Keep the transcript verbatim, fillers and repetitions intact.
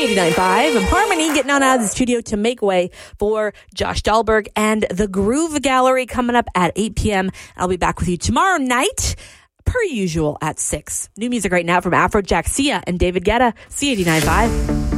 C eighty-nine point five. Harmony getting on out of the studio to make way for Josh Dahlberg and the Groove Gallery coming up at eight p.m. I'll be back with you tomorrow night, per usual, at six. New music right now from Afrojack, Sia, and David Guetta. C eighty-nine point five.